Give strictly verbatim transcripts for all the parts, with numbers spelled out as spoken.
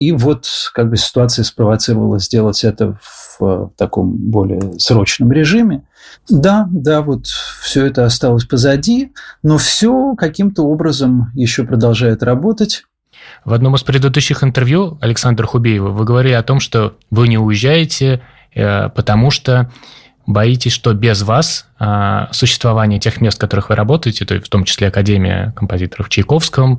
И вот как бы ситуация спровоцировала сделать это в, в таком более срочном режиме. Да, да, вот все это осталось позади, но все каким-то образом еще продолжает работать. В одном из предыдущих интервью Александра Хубеева вы говорили о том, что вы не уезжаете, потому что боитесь, что без вас существование тех мест, в которых вы работаете, то есть в том числе Академия композиторов в Чайковском,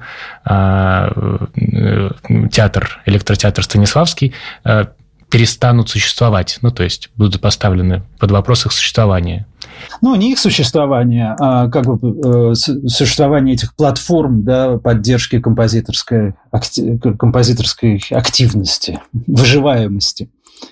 театр, электротеатр Станиславский, перестанут существовать, ну, то есть будут поставлены под вопрос их существования. Ну, не их существование, а как бы существование этих платформ, да, поддержки композиторской, композиторской активности, выживаемости.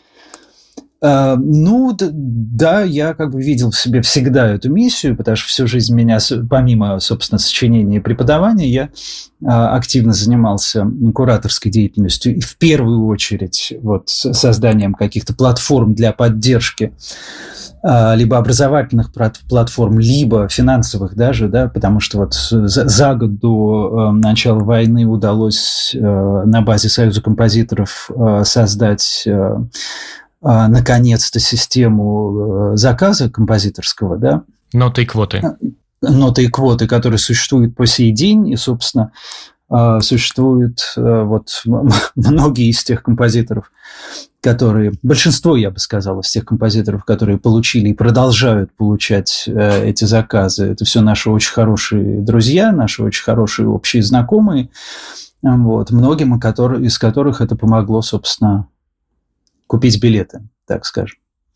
Ну, да, я как бы видел в себе всегда эту миссию, потому что всю жизнь меня, помимо, собственно, сочинения и преподавания, я активно занимался кураторской деятельностью и в первую очередь вот созданием каких-то платформ для поддержки либо образовательных платформ, либо финансовых даже, да, потому что вот за, за год до начала войны удалось на базе Союза композиторов создать наконец-то систему заказа композиторского, да. Ноты и квоты. Ноты и квоты, которые существуют по сей день, и, собственно, существуют вот многие из тех композиторов, которые, большинство, я бы сказал, из тех композиторов, которые получили и продолжают получать эти заказы, это все наши очень хорошие друзья, наши очень хорошие общие знакомые, вот, многим из которых это помогло, собственно, купить билеты, так скажем.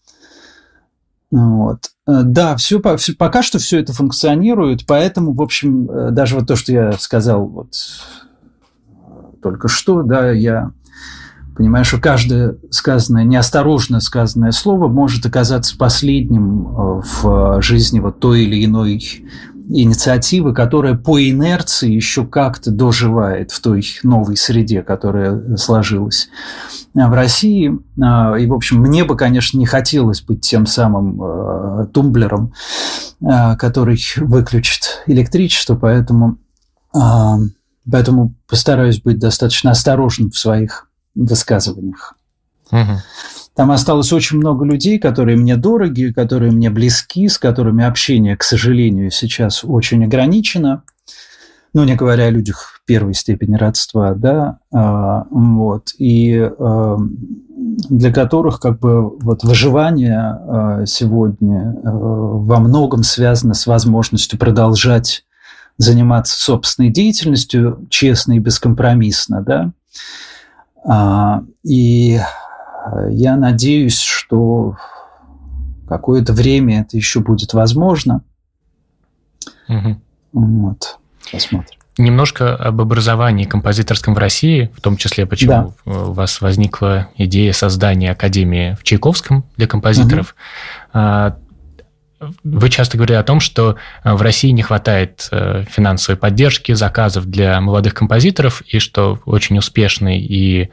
Вот. Да, все, пока что все это функционирует, поэтому, в общем, даже вот то, что я сказал вот только что, да, я понимаю, что каждое сказанное, неосторожно сказанное слово может оказаться последним в жизни вот той или иной инициативы, которая по инерции еще как-то доживает в той новой среде, которая сложилась в России. И, в общем, мне бы, конечно, не хотелось быть тем самым тумблером, который выключит электричество, поэтому, поэтому постараюсь быть достаточно осторожным в своих высказываниях. Угу. Там осталось очень много людей, которые мне дороги, которые мне близки, с которыми общение, к сожалению, сейчас очень ограничено. Ну, не говоря о людях первой степени родства, да, вот, и для которых как бы вот выживание сегодня во многом связано с возможностью продолжать заниматься собственной деятельностью честно и бескомпромиссно, да, и я надеюсь, что какое-то время это еще будет возможно. Угу. Вот. Посмотрим. Немножко об образовании композиторском в России, в том числе, почему да. у вас возникла идея создания Академии в Чайковском для композиторов. Угу. Вы часто говорили о том, что в России не хватает финансовой поддержки, заказов для молодых композиторов, и что очень успешный и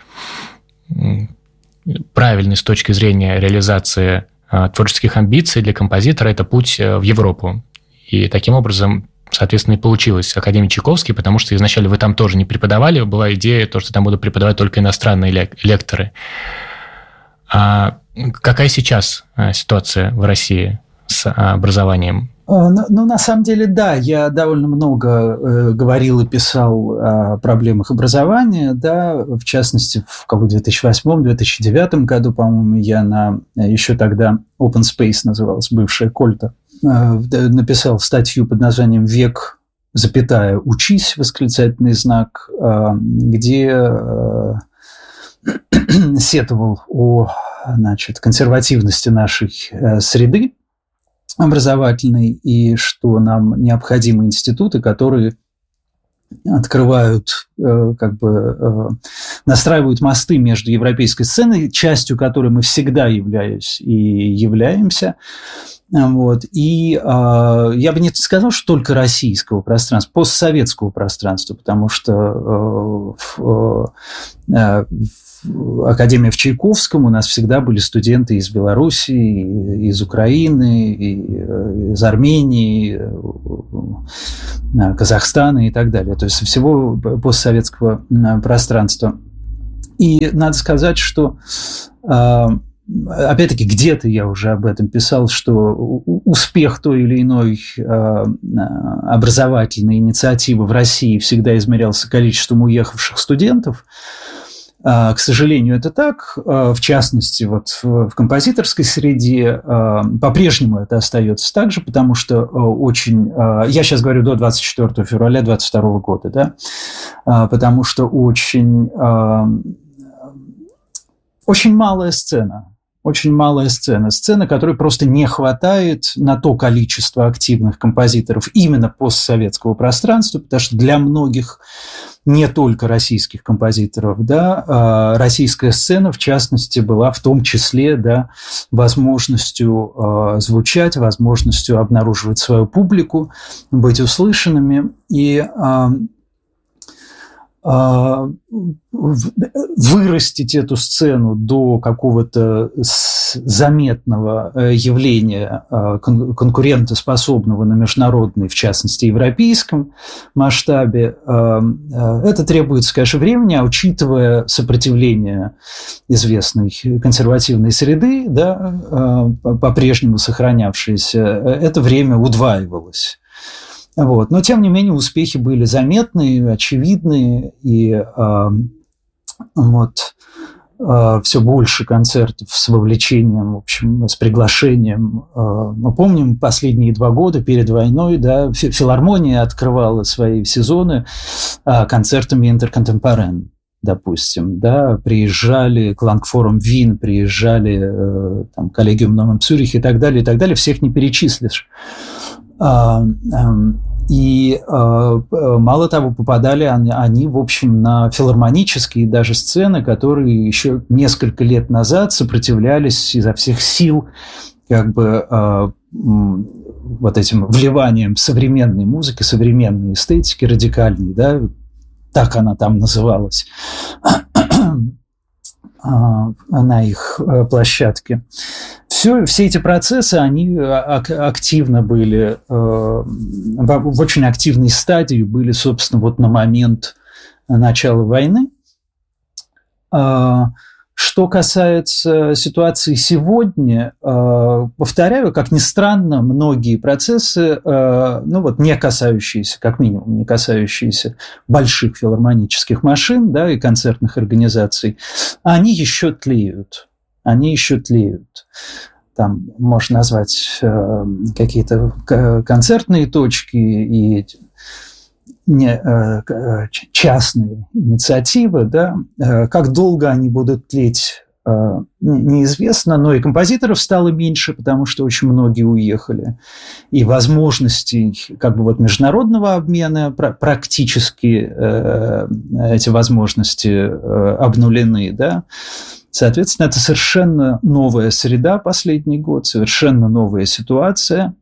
правильный с точки зрения реализации творческих амбиций для композитора – это путь в Европу. И таким образом, соответственно, и получилось Академия Чайковский, потому что изначально вы там тоже не преподавали, была идея, то, что там будут преподавать только иностранные лекторы. А какая сейчас ситуация в России с образованием? Ну, ну, на самом деле, да, я довольно много э, говорил и писал о проблемах образования, да, в частности, в две тысячи восьмом - две тысячи девятом году, по-моему, я на, еще тогда Open Space называлась, бывшая Кольта, э, написал статью под названием «Век, запятая, учись», восклицательный знак, э, где э, сетовал о, значит, консервативности нашей э, среды образовательной, и что нам необходимы институты, которые открывают, э, как бы э, настраивают мосты между европейской сценой, частью которой мы всегда являемся и являемся. Вот. И э, я бы не сказал, что только российского пространства, постсоветского пространства, потому что э, в, э, Академия в Чайковском у нас всегда были студенты из Белоруссии, из Украины, из Армении, Казахстана и так далее. То есть со всего постсоветского пространства. И надо сказать, что, опять-таки, где-то я уже об этом писал, что успех той или иной образовательной инициативы в России всегда измерялся количеством уехавших студентов. К сожалению, это так. В частности, вот в композиторской среде по-прежнему это остается так же, потому что очень... Я сейчас говорю до двадцать четвёртого февраля двадцать второго года, да, потому что очень, очень малая сцена. Очень малая сцена. Сцена, которой просто не хватает на то количество активных композиторов именно постсоветского пространства, потому что для многих, не только российских композиторов, да, российская сцена, в частности, была в том числе, да, возможностью звучать, возможностью обнаруживать свою публику, быть услышанными. И вырастить эту сцену до какого-то заметного явления, конкурентоспособного на международной, в частности, европейском масштабе, это требуется, конечно, времени, а учитывая сопротивление известной консервативной среды, да, по-прежнему сохранявшееся, это время удваивалось. Вот. Но, тем не менее, успехи были заметные, очевидные, и э, вот, э, все больше концертов с вовлечением, в общем, с приглашением. Э, мы помним последние два года перед войной, да, филармония открывала свои сезоны э, концертами интерконтемпорен. Допустим, да, приезжали Клангфорум Вин, приезжали э, там, Коллегиум Новым Цюрих и так далее, и так далее, всех не перечислишь. И мало того, попадали они, в общем, на филармонические даже сцены, которые еще несколько лет назад сопротивлялись изо всех сил как бы вот этим вливанием современной музыки, современной эстетики, радикальной, да, так она там называлась, на их площадке. Все, все эти процессы, они активно были, в очень активной стадии были, собственно, вот на момент начала войны. Что касается ситуации сегодня, повторяю, как ни странно, многие процессы, ну вот не касающиеся, как минимум, не касающиеся больших филармонических машин, да, и концертных организаций, они еще тлеют. Они еще тлеют. Там можно назвать какие-то концертные точки и не, частные инициативы, да, как долго они будут тлеть, неизвестно, но и композиторов стало меньше, потому что очень многие уехали, и возможностей как бы вот международного обмена практически эти возможности обнулены, да. Соответственно, это совершенно новая среда последний год, совершенно новая ситуация,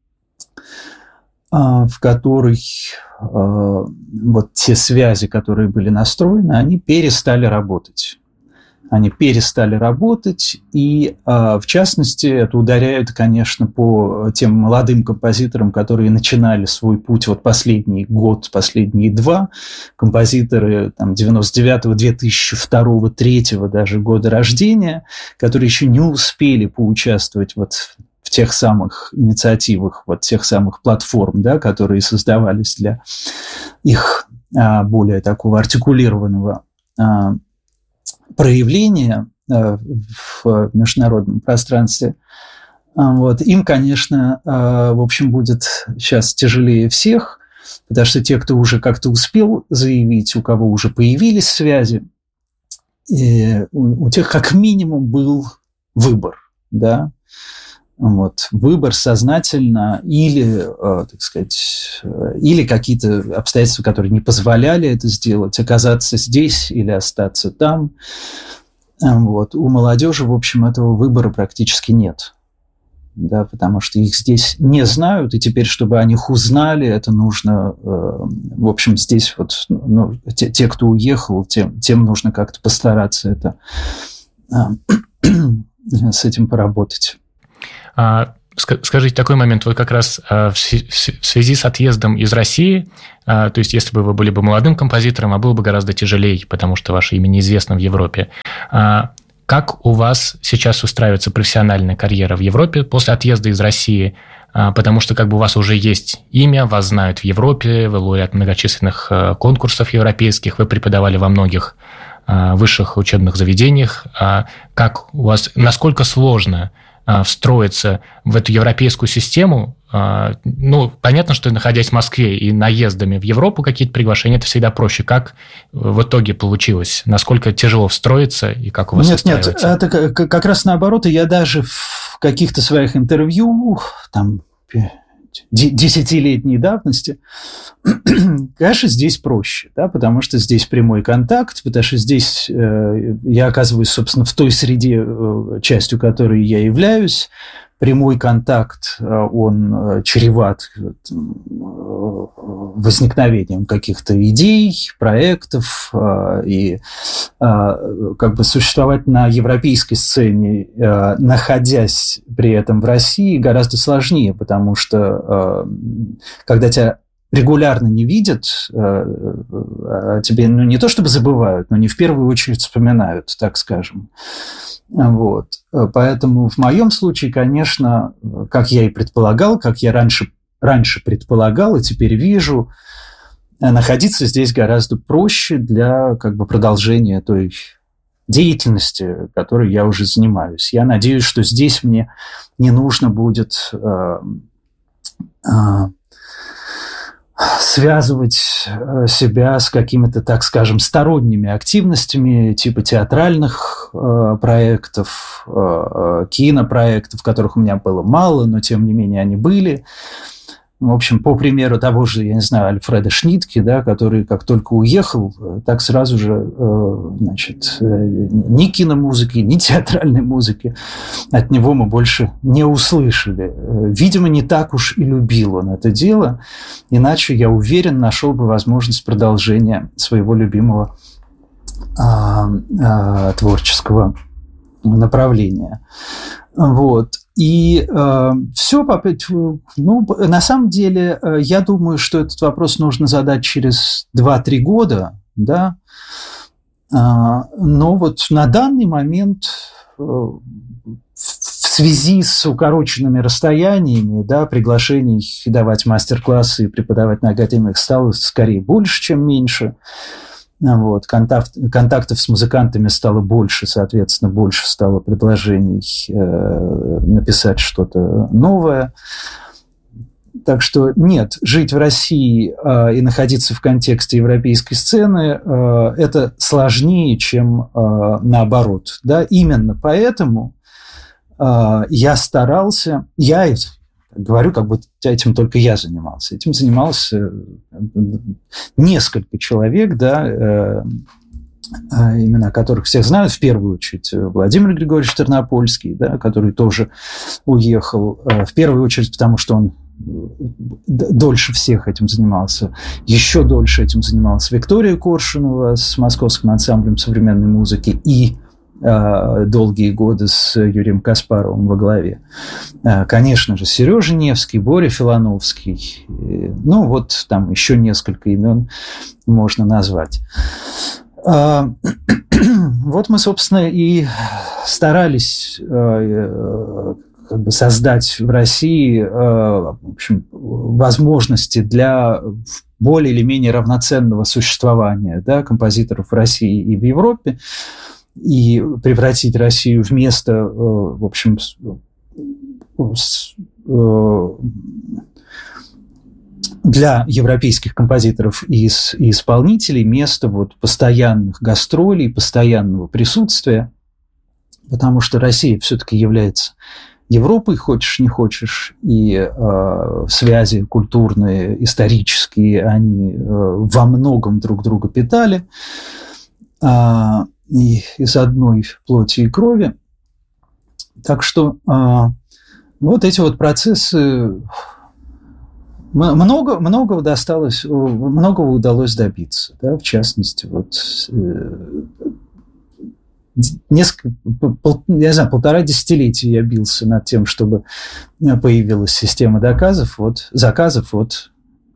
в которой вот те связи, которые были настроены, они перестали работать. Они перестали работать, и, в частности, это ударяет, конечно, по тем молодым композиторам, которые начинали свой путь вот последний год, последние два, композиторы там, девяносто девятого, две тысячи второго, две тысячи третьего даже года рождения, которые еще не успели поучаствовать вот в тех самых инициативах, вот тех самых платформ, да, которые создавались для их а, более такого артикулированного а, проявления а, в международном пространстве. А, вот. Им, конечно, а, в общем, будет сейчас тяжелее всех, потому что те, кто уже как-то успел заявить, у кого уже появились связи, и у, у тех как минимум был выбор, да, вот, выбор сознательно или, э, так сказать, или какие-то обстоятельства, которые не позволяли это сделать, оказаться здесь или остаться там. Вот. У молодежи, в общем, этого выбора практически нет, да, потому что их здесь не знают, и теперь, чтобы о них узнали, это нужно, э, в общем, здесь вот, ну, те, те, кто уехал, тем, тем нужно как-то постараться это, э, с этим поработать. скажите, такой момент, вот как раз в связи с отъездом из России, то есть если бы вы были бы молодым композитором, а было бы гораздо тяжелее, потому что ваше имя неизвестно в Европе. Как у вас сейчас устраивается профессиональная карьера в Европе после отъезда из России? Потому что как бы у вас уже есть имя, вас знают в Европе, вы лауреат многочисленных конкурсов европейских, вы преподавали во многих высших учебных заведениях. Как у вас, насколько сложно встроиться в эту европейскую систему? Ну, понятно, что находясь в Москве и наездами в Европу какие-то приглашения, это всегда проще. Как в итоге получилось? Насколько тяжело встроиться и как у вас Нет, нет, это как раз наоборот. И я даже в каких-то своих интервью, там, десятилетней давности, конечно, здесь проще, да, потому что здесь прямой контакт, потому что здесь э, я оказываюсь, собственно, в той среде, э, частью которой я являюсь. Прямой контакт, он чреват возникновением каких-то идей, проектов, и как бы существовать на европейской сцене, находясь при этом в России, гораздо сложнее, потому что когда тебя регулярно не видят, тебе, ну, не то чтобы забывают, но не в первую очередь вспоминают, так скажем. Вот. Поэтому в моем случае, конечно, как я и предполагал, как я раньше, раньше предполагал и теперь вижу, находиться здесь гораздо проще для как бы продолжения той деятельности, которой я уже занимаюсь. Я надеюсь, что здесь мне не нужно будет э, э, связывать себя с какими-то, так скажем, сторонними активностями типа театральных э, проектов, э, кинопроектов, которых у меня было мало, но тем не менее они были. В общем, по примеру того же, я не знаю, Альфреда Шнитке, да, который как только уехал, так сразу же, э, значит, ни киномузыки, ни театральной музыки от него мы больше не услышали. Видимо, не так уж и любил он это дело, иначе, я уверен, нашел бы возможность продолжения своего любимого э, э, творческого направления. Вот. И э, все, ну, на самом деле, э, я думаю, что этот вопрос нужно задать через два-три года, да, э, но вот на данный момент э, в связи с укороченными расстояниями, да, приглашений давать мастер-классы и преподавать на академиях стало скорее больше, чем меньше. Вот, контакт, контактов с музыкантами стало больше, соответственно, больше стало предложений э, написать что-то новое. Так что нет, жить в России э, и находиться в контексте европейской сцены э, это сложнее, чем э, наоборот. Да? Именно поэтому э, я старался, я говорю, как будто этим только я занимался. Этим занимался несколько человек, да, э, имена которых всех знают, в первую очередь Владимир Григорьевич Тернопольский, да, который тоже уехал, э, в первую очередь потому, что он дольше всех этим занимался. Еще дольше этим занималась Виктория Коршунова с Московским ансамблем современной музыки и долгие годы с Юрием Каспаровым во главе. Конечно же, Сережа Невский, Боря Филоновский. Ну, вот там еще несколько имен можно назвать. Вот мы, собственно, и старались как бы создать в России, в общем, возможности для более или менее равноценного существования, да, композиторов в России и в Европе, и превратить Россию в место, в общем, для европейских композиторов и исполнителей, место вот постоянных гастролей, постоянного присутствия, потому что Россия все-таки является Европой, хочешь не хочешь, и э, связи культурные, исторические, они э, во многом друг друга питали. Э, И из одной плоти и крови. Так что э, вот эти вот процессы, много, многого досталось, многого удалось добиться, да, в частности, вот э, несколько, пол, я не знаю, полтора десятилетия я бился над тем, чтобы появилась система доказов, вот, заказов, вот,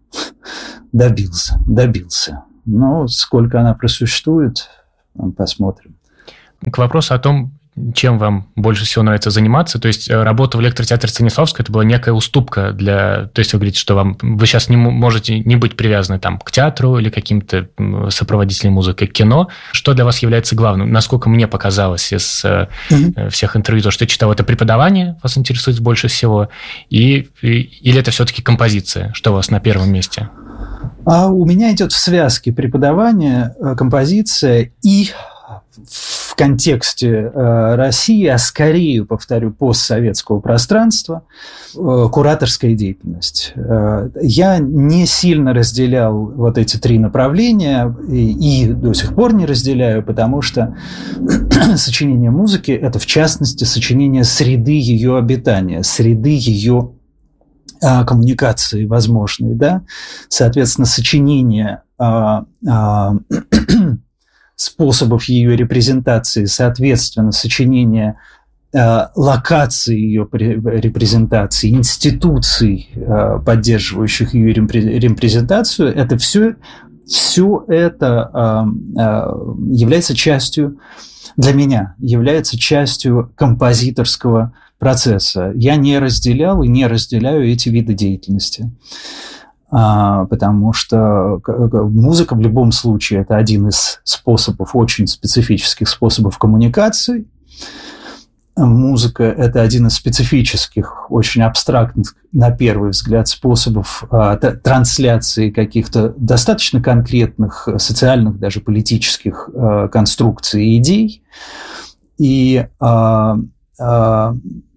добился, добился. Но сколько она просуществует, посмотрим. К вопросу о том, чем вам больше всего нравится заниматься, то есть работа в электротеатре Станиславского, это была некая уступка для... То есть вы говорите, что вам, вы сейчас не можете не быть привязаны там, к театру или каким-то сопроводителям музыки, к кино. Что для вас является главным? Насколько мне показалось из mm-hmm. всех интервью, то, что я читал, это преподавание вас интересует больше всего, и, и, или это все-таки композиция? Что у вас на первом месте? А у меня идет в связке преподавание, композиция и... в контексте э, России, а скорее, повторю, постсоветского пространства, э, кураторская деятельность. Э, я не сильно разделял вот эти три направления и, и до сих пор не разделяю, потому что сочинение музыки – это, в частности, сочинение среды ее обитания, среды ее э, коммуникации возможной. Да? Соответственно, сочинение э, э, способов ее репрезентации, соответственно, сочинение э, локаций ее репрезентации, институций, э, поддерживающих ее репрезентацию, это все, все это э, э, является частью, для меня, является частью композиторского процесса. Я не разделял и не разделяю эти виды деятельности. А, потому что музыка в любом случае это один из способов, очень специфических способов коммуникации. Музыка – это один из специфических, очень абстрактных, на первый взгляд, способов а, трансляции каких-то достаточно конкретных социальных, даже политических а, конструкций и идей. И а, а,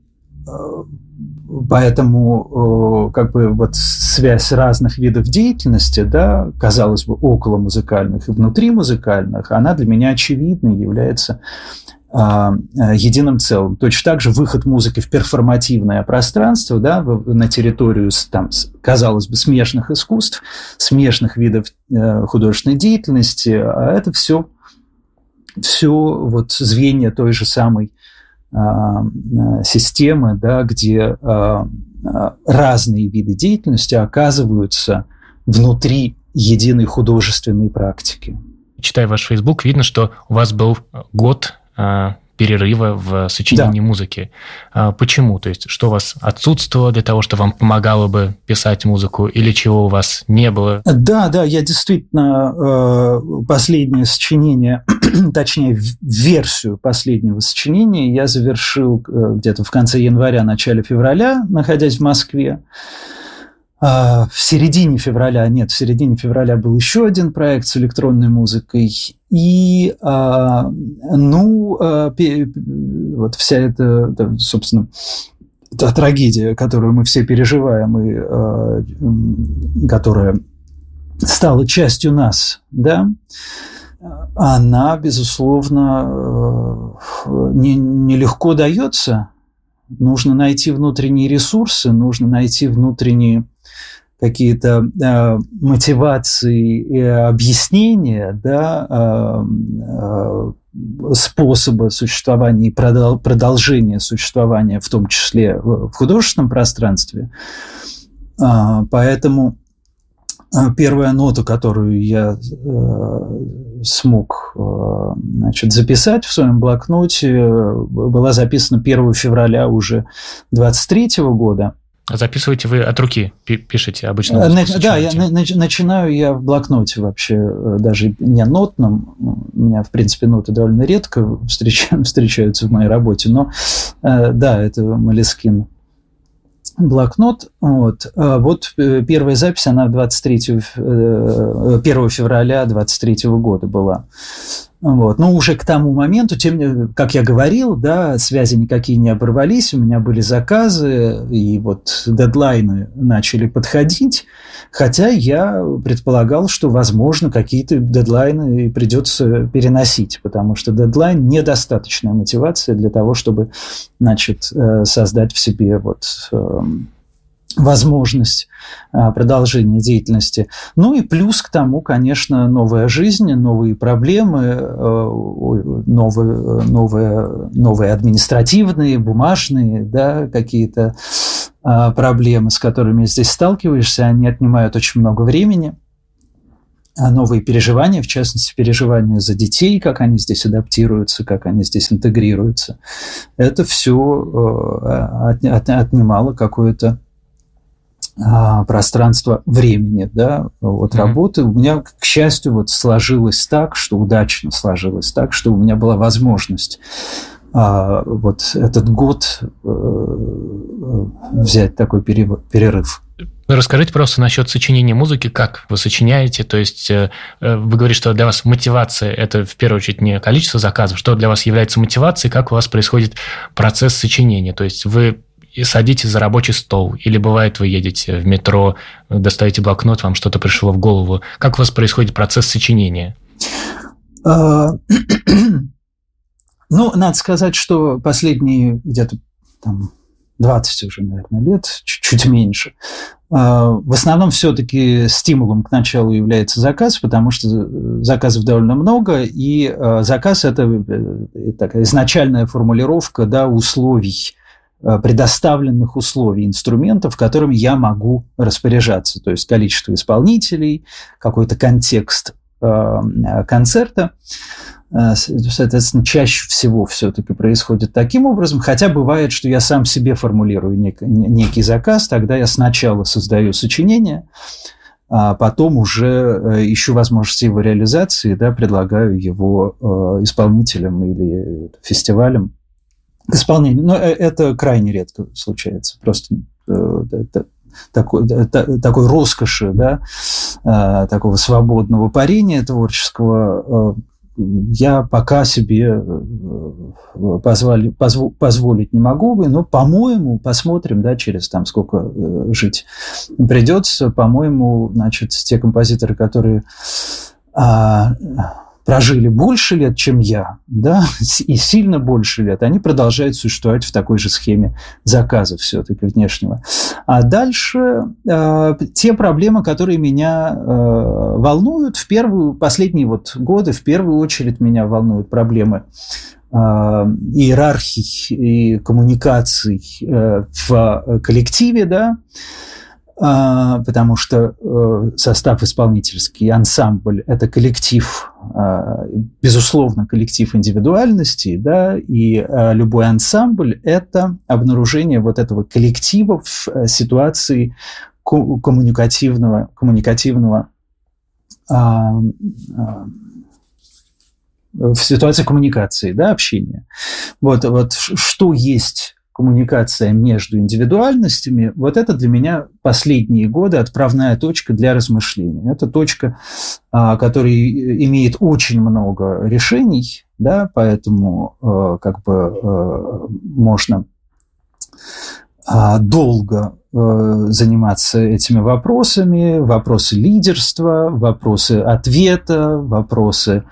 Поэтому как бы вот связь разных видов деятельности, да, казалось бы, около музыкальных и внутри музыкальных, она для меня очевидной, является а, единым целым. Точно так же выход музыки в перформативное пространство, да, на территорию, там, казалось бы, смежных искусств, смежных видов художественной деятельности, а это все, все вот звенья той же самой системы, да, где а, разные виды деятельности оказываются внутри единой художественной практики. Читая ваш Facebook, видно, что у вас был год а, перерыва в сочинении да. музыки. А, почему? То есть, что у вас отсутствовало для того, что вам помогало бы писать музыку, или чего у вас не было? Да, да, я действительно последнее сочинение, точнее, версию последнего сочинения я завершил где-то в конце января, начале февраля, находясь в Москве. В середине февраля, нет, в середине февраля был еще один проект с электронной музыкой. И, ну, вот вся эта, собственно, та трагедия, которую мы все переживаем, и которая стала частью нас, да, она, безусловно, не, нелегко дается. Нужно найти внутренние ресурсы, нужно найти внутренние какие-то э, мотивации и объяснения, да, э, э, способа существования и продол- продолжения существования, в том числе в художественном пространстве. Э, поэтому первая нота, которую я э, смог э, значит, записать в своем блокноте, была записана первого февраля уже двадцать третьего года. Записываете вы от руки, пишете обычно? На, да, я на, начинаю я в блокноте вообще, даже не нотном. У меня, в принципе, ноты довольно редко встречаются, встречаются в моей работе, но э, да, это Молескин блокнот. Вот. Вот первая запись, она двадцать третьего, первого февраля двадцать третьего года была. Вот. Но уже к тому моменту, тем, как я говорил, да, связи никакие не оборвались, у меня были заказы, и вот дедлайны начали подходить, хотя я предполагал, что, возможно, какие-то дедлайны придется переносить, потому что дедлайн – недостаточная мотивация для того, чтобы, значит, создать в себе вот возможность продолжения деятельности. Ну и плюс к тому, конечно, новая жизнь, новые проблемы, новые, новые, новые административные, бумажные, да, какие-то проблемы, с которыми здесь сталкиваешься, они отнимают очень много времени. Новые переживания, в частности, переживания за детей, как они здесь адаптируются, как они здесь интегрируются. Это все отнимало какое-то пространство времени, да, от работы. Mm-hmm. У меня, к счастью, вот сложилось так, что удачно сложилось так, что у меня была возможность а, вот этот год а, взять такой перерыв. Расскажите просто насчет сочинения музыки, как вы сочиняете, то есть вы говорите, что для вас мотивация – это в первую очередь не количество заказов, что для вас является мотивацией, как у вас происходит процесс сочинения, то есть вы и садитесь за рабочий стол, или бывает вы едете в метро, достаете блокнот, вам что-то пришло в голову. Как у вас происходит процесс сочинения? Ну, надо сказать, что последние где-то там двадцать уже, наверное, лет, чуть меньше, в основном все-таки стимулом к началу является заказ, потому что заказов довольно много, и заказ – это такая изначальная формулировка, да, условий, предоставленных условий, инструментов, которыми я могу распоряжаться. То есть количество исполнителей, какой-то контекст э, концерта. Соответственно, чаще всего все-таки происходит таким образом. Хотя бывает, что я сам себе формулирую нек- некий заказ, тогда я сначала создаю сочинение, а потом уже ищу возможности его реализации, да, предлагаю его э, исполнителям или фестивалям к исполнению. Но это крайне редко случается. Просто э, это, такой, это, такой роскоши, да, э, такого свободного парения творческого э, я пока себе позвали, позво, позволить не могу, но, по-моему, посмотрим, да, через там сколько э, жить придется, по-моему, значит, те композиторы, которые а, прожили больше лет, чем я, да, и сильно больше лет, они продолжают существовать в такой же схеме заказа все-таки внешнего. А дальше э, те проблемы, которые меня э, волнуют, в первую, последние вот годы, в первую очередь меня волнуют проблемы э, иерархий и коммуникаций э, в коллективе, да, потому что состав исполнительский, ансамбль – это коллектив, безусловно, коллектив индивидуальностей, да, и любой ансамбль – это обнаружение вот этого коллектива в ситуации коммуникативного, коммуникативного в ситуации коммуникации, да, общения. Вот, вот что есть коммуникация между индивидуальностями, вот это для меня последние годы отправная точка для размышлений. Это точка, которая имеет очень много решений, да, поэтому как бы можно долго заниматься этими вопросами, вопросы лидерства, вопросы ответа, вопросы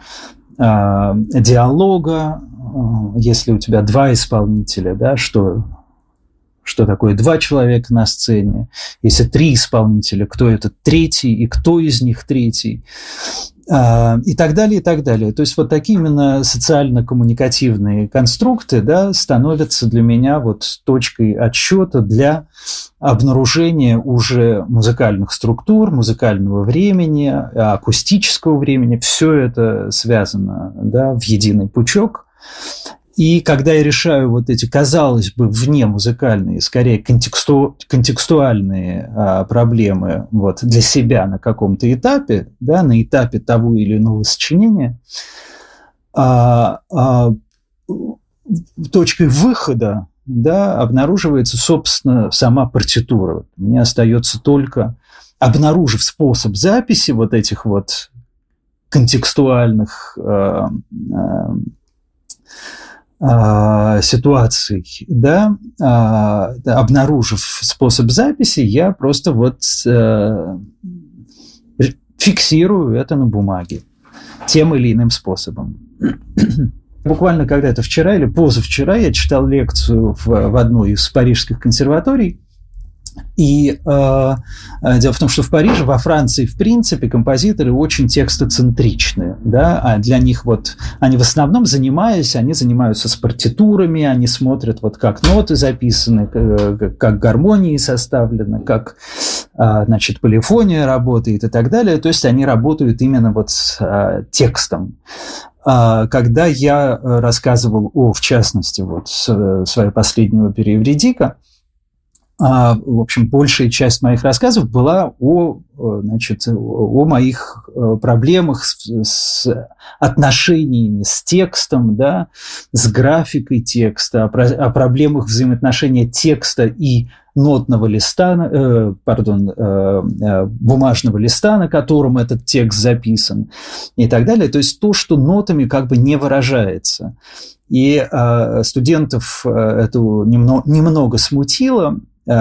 диалога. Если у тебя два исполнителя, да, что, что такое два человека на сцене, если три исполнителя, кто этот третий и кто из них третий, и так далее, и так далее. То есть вот такие именно социально-коммуникативные конструкты, да, становятся для меня вот точкой отсчета для обнаружения уже музыкальных структур, музыкального времени, акустического времени. Все это связано, да, в единый пучок. И когда я решаю вот эти, казалось бы, вне музыкальные, скорее контексту, контекстуальные а, проблемы вот, для себя на каком-то этапе, да, на этапе того или иного сочинения, а, а, точкой выхода, да, обнаруживается, собственно, сама партитура. Мне остается только, обнаружив способ записи вот этих вот контекстуальных а, а, ситуаций, да, обнаружив способ записи, я просто вот фиксирую это на бумаге тем или иным способом. Буквально когда-то вчера или позавчера я читал лекцию в, в одной из парижских консерваторий, И э, дело в том, что в Париже, во Франции, в принципе, композиторы очень текстоцентричны, да, а для них вот, они в основном занимаясь, они занимаются с партитурами, они смотрят вот как ноты записаны, как, как гармонии составлены, как, э, значит, полифония работает и так далее, то есть они работают именно вот с э, текстом. Когда я рассказывал о, в частности, вот своей последней опере «Эвридика», в общем, большая часть моих рассказов была о, значит, о моих проблемах с, с отношениями с текстом, да, с графикой текста, о, о проблемах взаимоотношения текста и нотного листа, э, пардон, э, бумажного листа, на котором этот текст записан, и так далее. То есть то, что нотами как бы не выражается. И э, студентов это немного, немного смутило,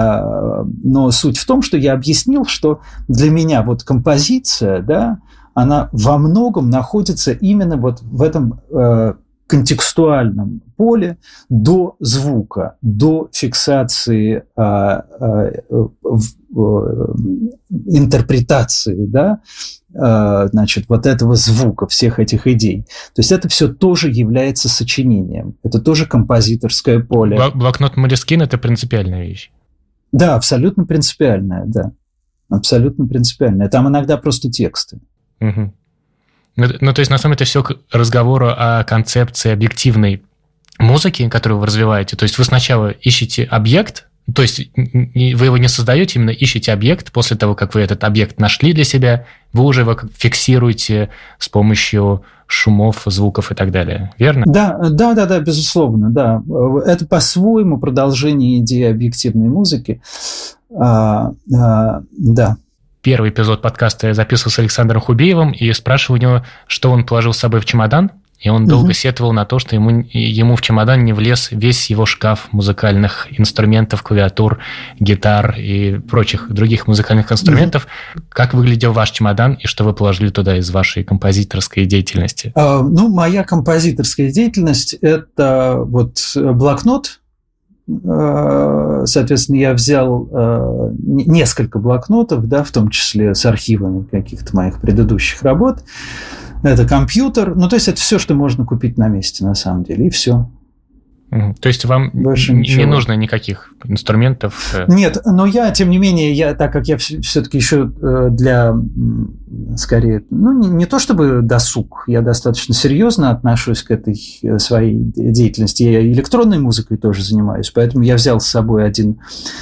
но суть в том, что я объяснил, что для меня вот композиция, да, она во многом находится именно вот в этом э, контекстуальном поле до звука, до фиксации, э, э, э, интерпретации, да, э, значит, вот этого звука, всех этих идей. То есть это все тоже является сочинением, это тоже композиторское поле. Блокнот Молескин – это принципиальная вещь. Да, абсолютно принципиальная, да. Абсолютно принципиальная. Там иногда просто тексты. Угу. Ну, ну, то есть, на самом деле, это все к разговору о концепции объективной музыки, которую вы развиваете. То есть, вы сначала ищете объект, то есть, вы его не создаете, именно ищете объект. После того, как вы этот объект нашли для себя, вы уже его фиксируете с помощью шумов, звуков и так далее. Верно? Да, да, да, да, безусловно, да. Это по-своему продолжение идеи объективной музыки. А, а, да. Первый эпизод подкаста я записывал с Александром Хубеевым и спрашивал у него, что он положил с собой в чемодан. И он долго угу. сетовал на то, что ему, ему в чемодан не влез весь его шкаф музыкальных инструментов, клавиатур, гитар и прочих других музыкальных инструментов. Угу. Как выглядел ваш чемодан и что вы положили туда из вашей композиторской деятельности? А, ну, моя композиторская деятельность – это вот блокнот. Соответственно, я взял несколько блокнотов, да, в том числе с архивами каких-то моих предыдущих работ. Это компьютер, ну, то есть это все, что можно купить на месте, на самом деле, и все. То есть вам больше не ничего. нужно никаких инструментов? Нет, но я, тем не менее, я, так как я все-таки еще для, скорее, ну, не, не то чтобы досуг, я достаточно серьезно отношусь к этой своей деятельности. Я электронной музыкой тоже занимаюсь, поэтому я взял с собой один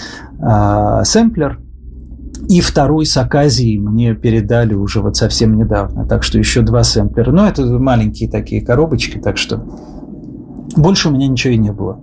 а, сэмплер, и второй с оказией мне передали уже вот совсем недавно. Так что еще два сэмплера. Но это маленькие такие коробочки, так что больше у меня ничего и не было.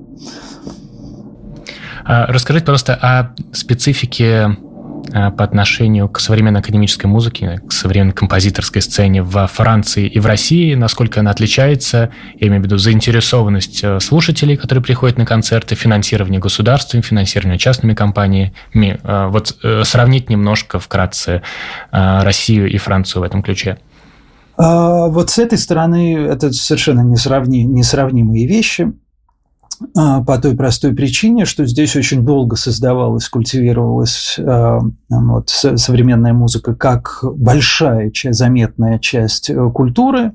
Расскажите, пожалуйста, о специфике по отношению к современной академической музыке, к современной композиторской сцене во Франции и в России, насколько она отличается, я имею в виду заинтересованность слушателей, которые приходят на концерты, финансирование государством, финансирование частными компаниями. Вот сравнить немножко вкратце Россию и Францию в этом ключе. А вот с этой стороны это совершенно несравни, несравнимые вещи. По той простой причине, что здесь очень долго создавалась, культивировалась э, вот, современная музыка как большая, часть, заметная часть культуры, э,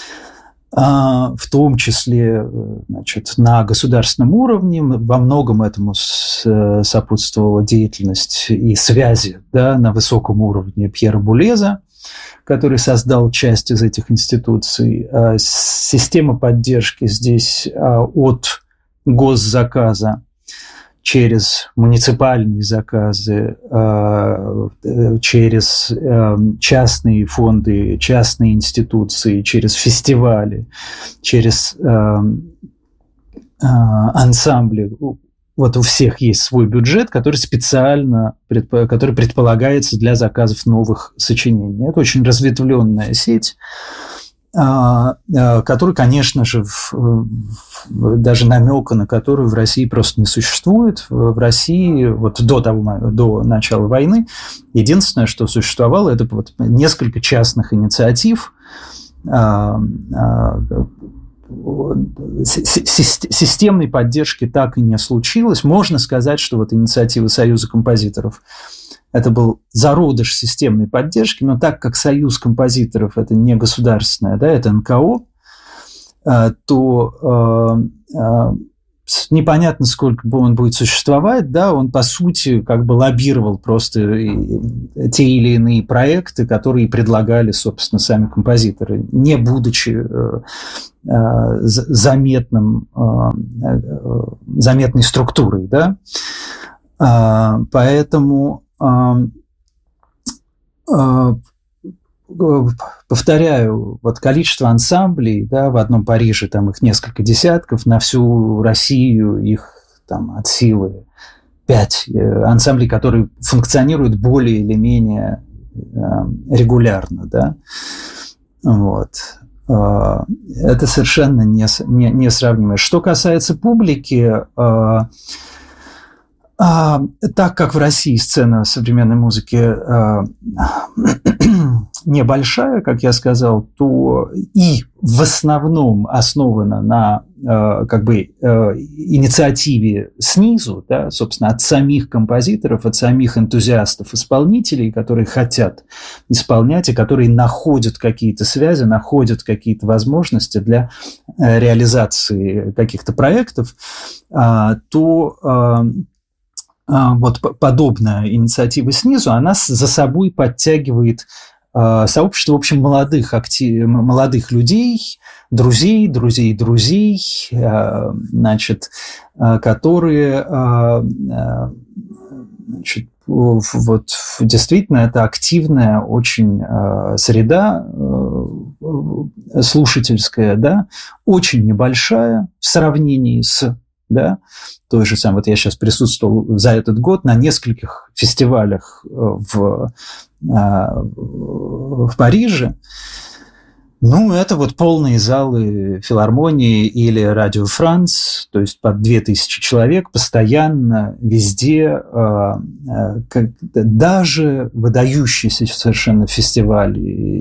в том числе, значит, на государственном уровне. Во многом этому с, сопутствовала деятельность и связи, да, на высоком уровне Пьера Булеза, который создал часть из этих институций. Э, система поддержки здесь э, от госзаказа через муниципальные заказы, через частные фонды, частные институции, через фестивали, через ансамбли. Вот у всех есть свой бюджет, который специально, который предполагается для заказов новых сочинений. Это очень разветвленная сеть, который, конечно же, в, в, даже намека на которую в России просто не существует. В России вот до того, до начала войны единственное, что существовало, это вот несколько частных инициатив, системной поддержки так и не случилось. Можно сказать, что вот инициатива Союза композиторов – это был зародыш системной поддержки, но так как Союз композиторов – это не государственное, да, это эн ка о, то непонятно, сколько он будет существовать, да, он, по сути, как бы лоббировал просто те или иные проекты, которые предлагали, собственно, сами композиторы, не будучи э, э, заметным, э, заметной структурой, да. Э, поэтому э, э, повторяю, вот количество ансамблей, да, в одном Париже там их несколько десятков, на всю Россию их там от силы пять ансамблей, которые функционируют более или менее э, регулярно, да, вот. Э, это совершенно не, не, несравнимое. Что касается публики, э, А, так как в России сцена современной музыки а, небольшая, как я сказал, то и в основном основана на а, как бы а, инициативе снизу, да, собственно, от самих композиторов, от самих энтузиастов, исполнителей, которые хотят исполнять и которые находят какие-то связи, находят какие-то возможности для а, реализации каких-то проектов, а, то а, вот подобная инициатива снизу, она за собой подтягивает э, сообщество, в общем, молодых, актив, молодых людей, друзей, друзей друзей, э, значит, э, которые, э, э, значит, вот действительно это активная очень э, среда э, слушательская, да, очень небольшая в сравнении с, да, той же самой, вот я сейчас присутствовал за этот год на нескольких фестивалях в, в Париже. Ну, это вот полные залы филармонии или Радио Франс, то есть под две тысячи человек постоянно, везде, даже выдающийся совершенно фестиваль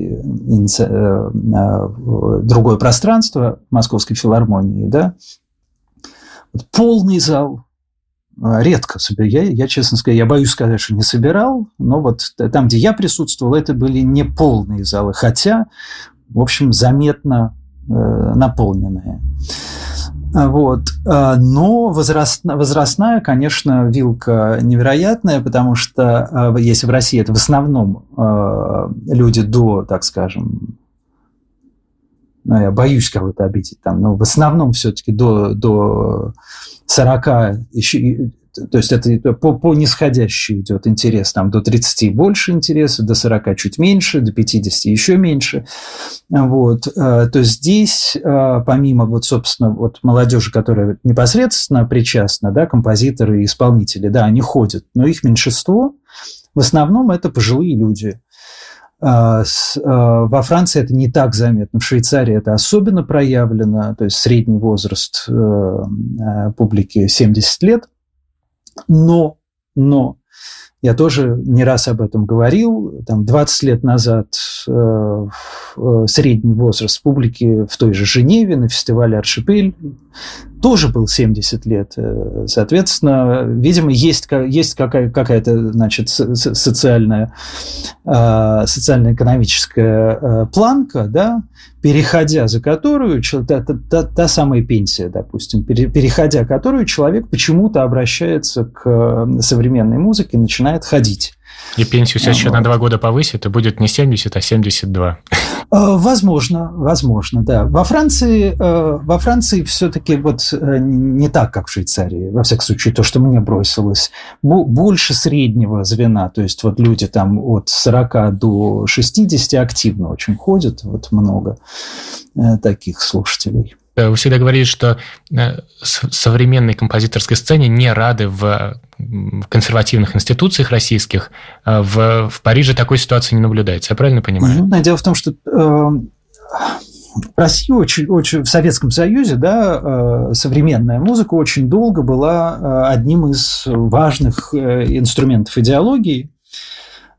«Другое пространство» Московской филармонии, да, полный зал. Редко себе. Я, я, честно сказать, я боюсь сказать, что не собирал, но вот там, где я присутствовал, это были не полные залы, хотя, в общем, заметно э, наполненные. Вот. Но возрастная, возрастная, конечно, вилка невероятная, потому что если в России это в основном э, люди до, так скажем, ну, я боюсь кого-то обидеть там, но в основном все-таки до, до сорока, еще, то есть это по, по нисходящей идет интерес, там до тридцати больше интереса, до сорока чуть меньше, до пятидесяти еще меньше. Вот. То есть здесь, помимо, вот, собственно, вот молодежи, которая непосредственно причастна, да, композиторы и исполнители, да, они ходят, но их меньшинство, в основном это пожилые люди. Во Франции это не так заметно, в Швейцарии это особенно проявлено, то есть средний возраст публики семьдесят лет, но, но я тоже не раз об этом говорил, там двадцать лет назад средний возраст публики в той же Женеве на фестивале «Аршипель» тоже был семьдесят лет. Соответственно, видимо, есть, есть какая- какая-то, значит, социальная, социально-экономическая планка, да, переходя за которую, та, та, та самая пенсия, допустим, переходя которую человек почему-то обращается к современной музыке, начинает ходить. И пенсию сейчас а, еще вот. на два года повысит, и будет не семьдесят, а семьдесят два. Возможно, возможно, да. Во Франции, во Франции все-таки вот не так, как в Швейцарии, во всяком случае, то, что мне бросилось. Больше среднего звена, то есть вот люди там от сорока до шестидесяти активно очень ходят, вот много таких слушателей. Вы всегда говорите, что современной композиторской сцене не рады в консервативных институциях российских. В, в Париже такой ситуации не наблюдается. Я правильно понимаю? Mm-hmm. Дело в том, что э, в России, очень, очень, в Советском Союзе, да, э, современная музыка очень долго была одним из важных инструментов идеологии.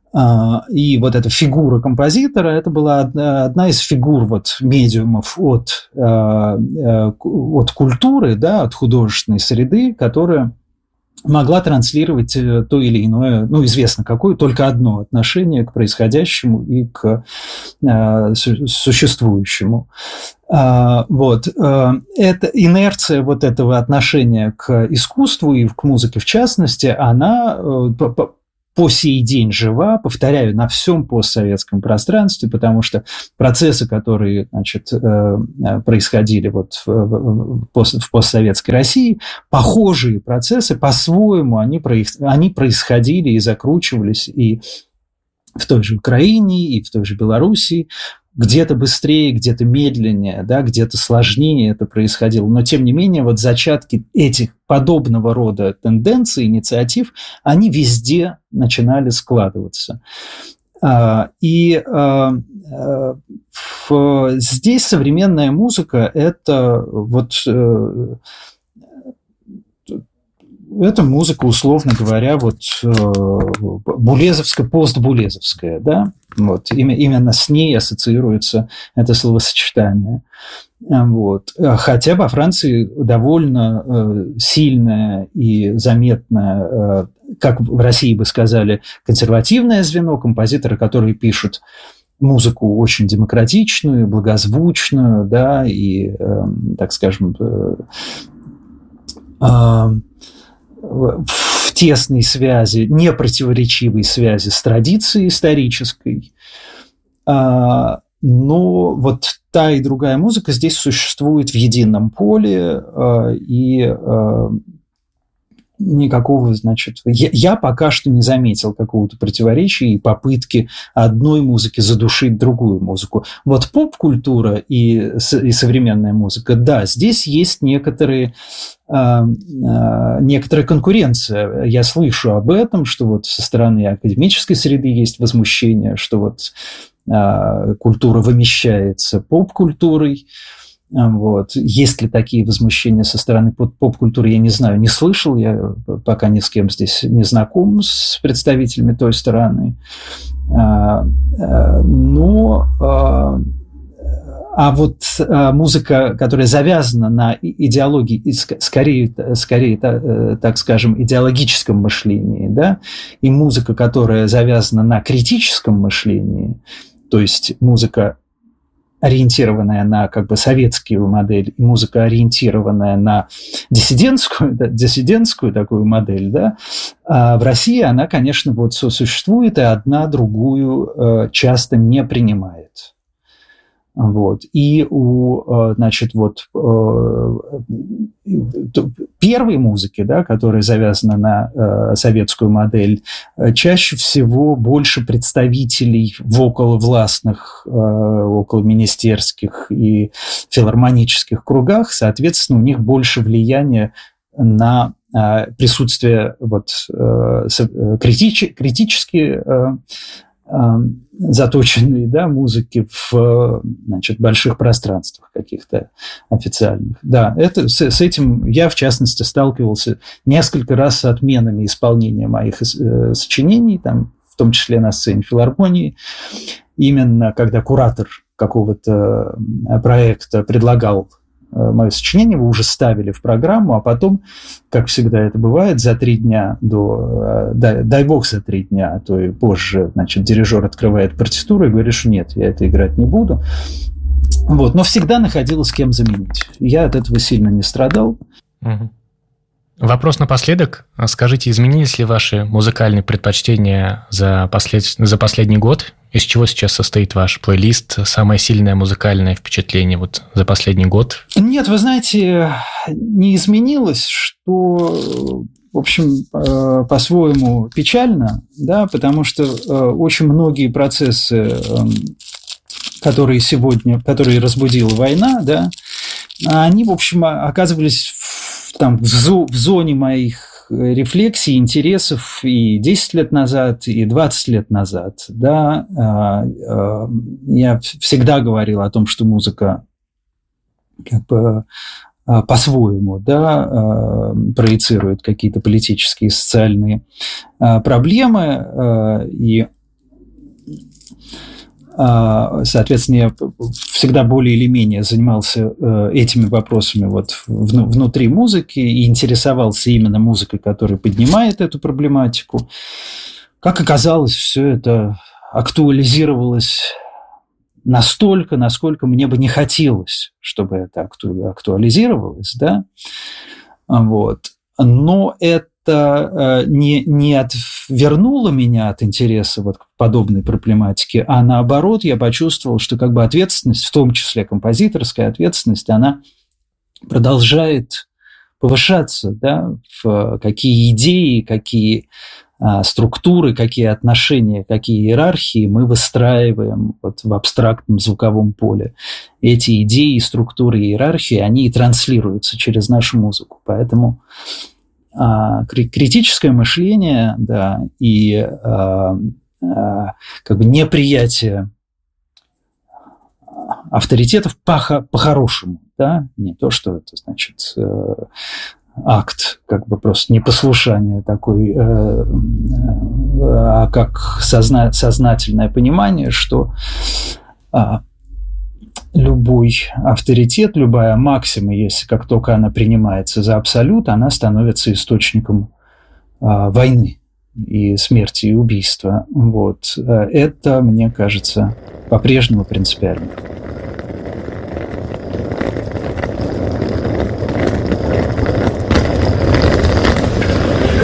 И вот эта фигура композитора, это была одна, одна из фигур вот медиумов от, от культуры, да, от художественной среды, которая могла транслировать то или иное, ну, известно какое, только одно отношение к происходящему и к э, существующему. Э, вот. Э, это инерция вот этого отношения к искусству и к музыке в частности, она э, по, по сей день жива, повторяю, на всем постсоветском пространстве, потому что процессы, которые, значит, происходили вот в постсоветской России, похожие процессы, по-своему, они, они происходили и закручивались и в той же Украине, и в той же Белоруссии, где-то быстрее, где-то медленнее, да, где-то сложнее это происходило. Но, тем не менее, вот зачатки этих подобного рода тенденций, инициатив, они везде начинали складываться. И здесь современная музыка – это вот… Это музыка, условно говоря, вот булезовская, постбулезовская, да, вот именно с ней ассоциируется это словосочетание. Вот. Хотя во Франции довольно сильное и заметное, как в России бы сказали, консервативное звено, композиторы, которые пишут музыку очень демократичную, благозвучную, да, и, так скажем, в тесной связи, непротиворечивой связи с традицией исторической. Но вот та и другая музыка здесь существует в едином поле, и никакого, значит… Я, я пока что не заметил какого-то противоречия и попытки одной музыки задушить другую музыку. Вот поп-культура и, и современная музыка, да, здесь есть некоторые… некоторая конкуренция. Я слышу об этом, что вот со стороны академической среды есть возмущение, что вот а, культура вымещается поп-культурой. Вот. Есть ли такие возмущения со стороны поп-культуры, я не знаю, не слышал, я пока ни с кем здесь не знаком с представителями той стороны. А, а, но… А, А вот а, музыка, которая завязана на идеологии, скорее, скорее так скажем, идеологическом мышлении, да, и музыка, которая завязана на критическом мышлении, то есть музыка, ориентированная на как бы советскую модель, и музыка, ориентированная на диссидентскую, да, диссидентскую такую модель, да, а в России она, конечно, вот существует, и одна другую э, часто не принимает. Вот. И у, значит, вот первой музыки, да, которая завязана на советскую модель, чаще всего больше представителей в околовластных, околоминистерских и филармонических кругах, соответственно, у них больше влияния на присутствие вот, критич, критически заточенные, да, музыки в, значит, больших пространствах каких-то официальных. Да, это, с, с этим я, в частности, сталкивался несколько раз с отменами исполнения моих э, сочинений, там, в том числе на сцене филармонии, именно когда куратор какого-то проекта предлагал мое сочинение, вы уже ставили в программу, а потом, как всегда это бывает, за три дня до, дай, дай бог за три дня, а то и позже, значит, дирижер открывает партитуру и говорит, что нет, я это играть не буду. Вот, но всегда находил с кем заменить. Я от этого сильно не страдал. Угу. Вопрос напоследок. Скажите, изменились ли ваши музыкальные предпочтения за, послед... за последний год? Из чего сейчас состоит ваш плейлист? Самое сильное музыкальное впечатление вот за последний год? Нет, вы знаете, не изменилось, что, в общем, по-своему печально, да, потому что очень многие процессы, которые сегодня, которые разбудила война, да, они, в общем, оказывались в, там, в, зо, в зоне моих рефлексий, интересов и десять лет назад, и двадцать лет назад. Да. Я всегда говорил о том, что музыка как бы по-своему, да, проецирует какие-то политические и социальные проблемы, и Соответственно, я всегда более или менее занимался этими вопросами вот внутри музыки и интересовался именно музыкой, которая поднимает эту проблематику. Как оказалось, все это актуализировалось настолько, насколько мне бы не хотелось, чтобы это акту- актуализировалось, да, вот. Но это не, не отвернуло меня от интереса вот к подобной проблематике, а наоборот, я почувствовал, что как бы ответственность, в том числе композиторская ответственность, она продолжает повышаться, да, в какие идеи, какие а, структуры, какие отношения, какие иерархии мы выстраиваем вот в абстрактном звуковом поле. Эти идеи, структуры, иерархии, они и транслируются через нашу музыку. Поэтому а, критическое мышление, да, и а, а, как бы неприятие авторитетов по- по-хорошему, да, не то, что это, значит, акт как бы просто непослушания такой, а как созна- сознательное понимание, что а, любой авторитет, любая максима, если как только она принимается за абсолют, она становится источником а, войны и смерти, и убийства. Вот. Это, мне кажется, по-прежнему принципиально.